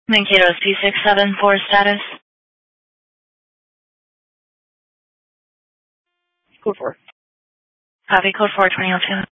Mankatos P674 status. Code 4. Copy, code 4, 2002.